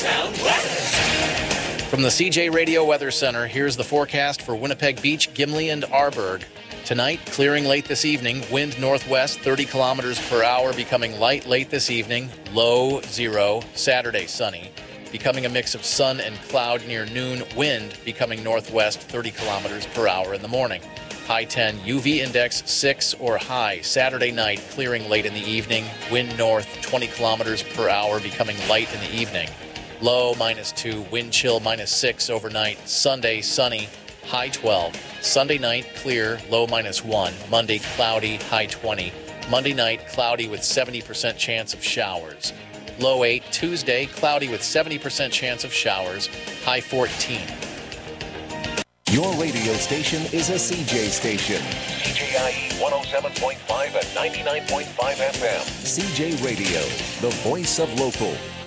Town weather. From the CJ Radio Weather Center, here's the forecast for Winnipeg Beach, Gimli, and Arborg. Tonight, clearing late this evening, wind northwest 30 kilometers per hour, becoming light late this evening, low 0. Saturday, sunny, becoming a mix of sun and cloud near noon, wind becoming northwest 30 kilometers per hour in the morning. High 10, UV index 6 or high. Saturday night, clearing late in the evening, wind north 20 kilometers per hour, becoming light in the evening. Low -2, wind chill -6 overnight. Sunday, sunny, high 12. Sunday night, clear, low -1. Monday, cloudy, high 20. Monday night, cloudy with 70% chance of showers. Low 8. Tuesday, cloudy with 70% chance of showers, high 14. Your radio station is a CJ station. CJIE 107.5 and 99.5 FM. CJ Radio, the voice of local.